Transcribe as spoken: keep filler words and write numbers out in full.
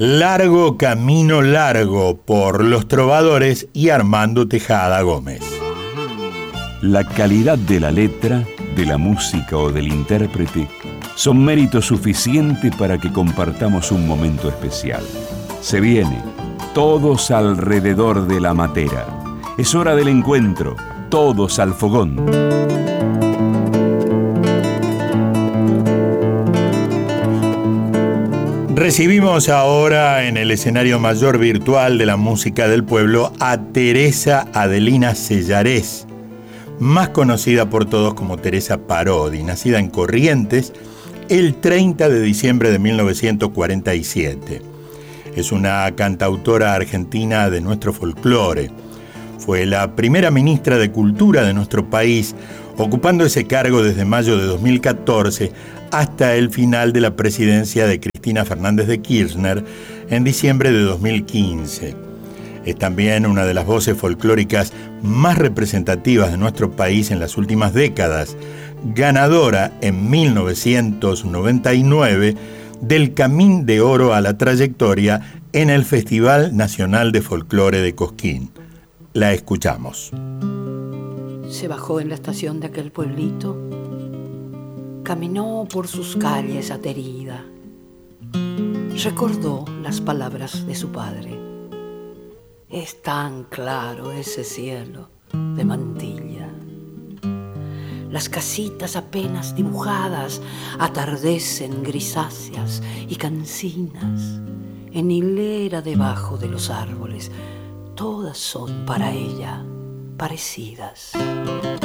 Largo camino largo por Los Trovadores y Armando Tejada Gómez. La calidad de la letra, de la música o del intérprete son mérito suficiente para que compartamos un momento especial. Se viene, todos alrededor de la matera. Es hora del encuentro, todos al fogón. Recibimos ahora en el escenario mayor virtual de la música del pueblo a Teresa Adelina Sellarés, más conocida por todos como Teresa Parodi, nacida en Corrientes el treinta de diciembre de mil novecientos cuarenta y siete. Es una cantautora argentina de nuestro folclore. Fue la primera ministra de Cultura de nuestro país, ocupando ese cargo desde mayo de dos mil catorce hasta el final de la presidencia de Cristina Fernández de Kirchner en diciembre de dos mil quince. Es también una de las voces folclóricas más representativas de nuestro país en las últimas décadas, ganadora en mil novecientos noventa y nueve del Camín de Oro a la Trayectoria en el Festival Nacional de Folclore de Cosquín. La escuchamos. Se bajó en la estación de aquel pueblito, caminó por sus calles aterida, recordó las palabras de su padre. Es tan claro ese cielo de mantilla. Las casitas apenas dibujadas atardecen grisáceas y cansinas en hilera debajo de los árboles. Todas son para ella parecidas.